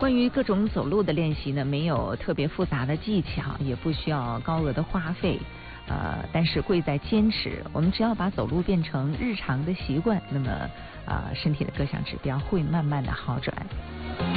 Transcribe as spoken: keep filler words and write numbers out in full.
关于各种走路的练习呢，没有特别复杂的技巧，也不需要高额的花费，呃，但是贵在坚持。我们只要把走路变成日常的习惯，那么呃，身体的各项指标会慢慢的好转。